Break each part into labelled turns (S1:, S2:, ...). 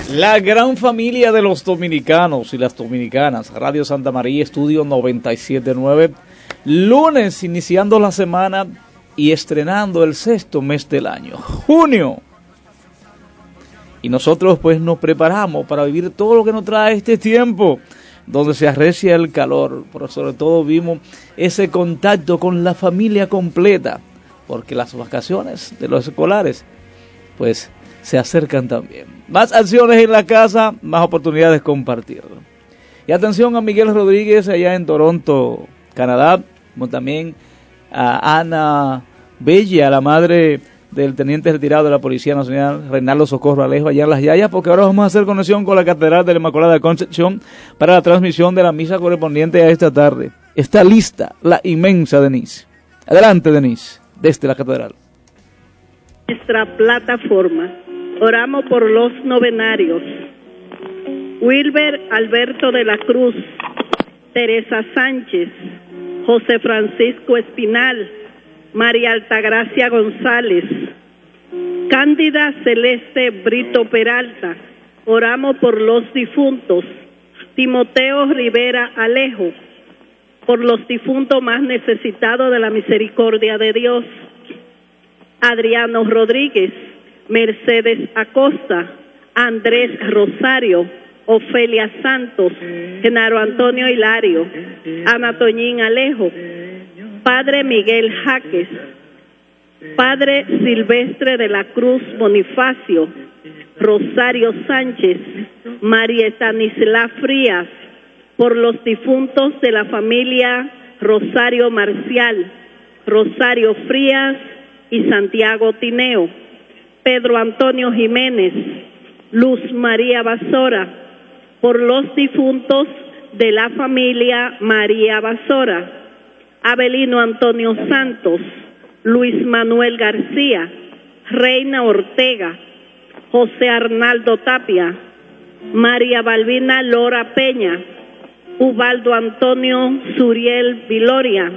S1: La gran familia de los dominicanos y las dominicanas, Radio Santa María, Estudio 97.9, lunes iniciando la semana y estrenando el sexto mes del año, junio. Y nosotros pues nos preparamos para vivir todo lo que nos trae este tiempo, donde se arrecia el calor, pero sobre todo vimos ese contacto con la familia completa, porque las vacaciones de los escolares pues se acercan también. Más acciones en la casa, más oportunidades de compartir. Y atención a Miguel Rodríguez allá en Toronto, Canadá, como también a Ana Bella, la madre del teniente retirado de la Policía Nacional, Reinaldo Socorro Alejo, allá en Las Yayas, porque ahora vamos a hacer conexión con la Catedral de la Inmaculada Concepción para la transmisión de la misa correspondiente a esta tarde. Está lista la inmensa Denise. Adelante, Denise, desde la Catedral.
S2: Nuestra plataforma. Oramos por los novenarios. Wilber Alberto de la Cruz, Teresa Sánchez, José Francisco Espinal, María Altagracia González, Cándida Celeste Brito Peralta. Oramos por los difuntos. Timoteo Rivera Alejo, por los difuntos más necesitados de la misericordia de Dios. Adriano Rodríguez, Mercedes Acosta, Andrés Rosario, Ofelia Santos, Genaro Antonio Hilario, Ana Toñín Alejo, Padre Miguel Jaques, Padre Silvestre de la Cruz Bonifacio, Rosario Sánchez, María Estanisla Frías, por los difuntos de la familia Rosario Marcial, Rosario Frías y Santiago Tineo, Pedro Antonio Jiménez, Luz María Basora, por los difuntos de la familia María Basora, Abelino Antonio Santos, Luis Manuel García, Reina Ortega, José Arnaldo Tapia, María Balbina Lora Peña, Ubaldo Antonio Suriel Viloria,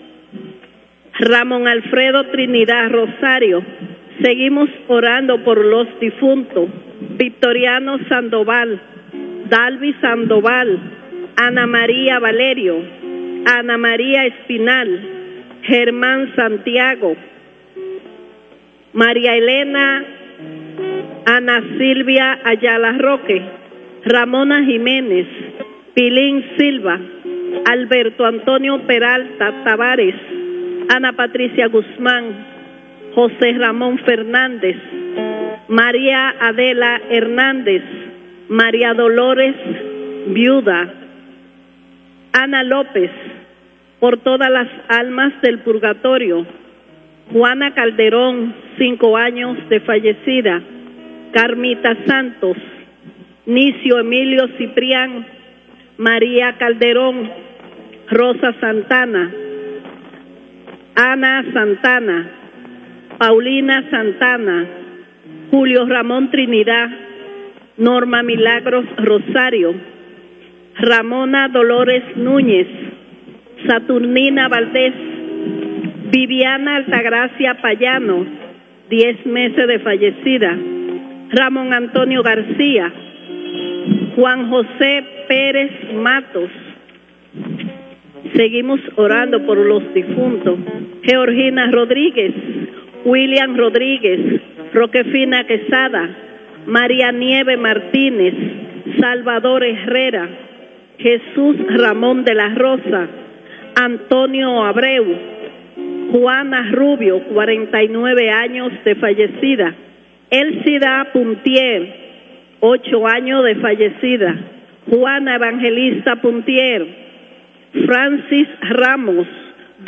S2: Ramón Alfredo Trinidad Rosario. Seguimos orando por los difuntos. Victoriano Sandoval, Dalvi Sandoval, Ana María Valerio, Ana María Espinal, Germán Santiago, María Elena Ana Silvia Ayala Roque, Ramona Jiménez, Pilín Silva, Alberto Antonio Peralta Tavares, Ana Patricia Guzmán, José Ramón Fernández, María Adela Hernández, María Dolores Viuda, Ana López, por todas las almas del purgatorio, Juana Calderón, 5 años de fallecida, Carmita Santos, Nicio Emilio Ciprián, María Calderón, Rosa Santana, Ana Santana, Paulina Santana, Julio Ramón Trinidad, Norma Milagros Rosario, Ramona Dolores Núñez, Saturnina Valdés, Viviana Altagracia Payano, 10 meses de fallecida, Ramón Antonio García, Juan José Pérez Matos. Seguimos orando por los difuntos. Georgina Rodríguez, William Rodríguez, Roquefina Quesada, María Nieve Martínez, Salvador Herrera, Jesús Ramón de la Rosa, Antonio Abreu, Juana Rubio, 49 años de fallecida, Elcida Puntier, 8 años de fallecida, Juana Evangelista Puntier, Francis Ramos,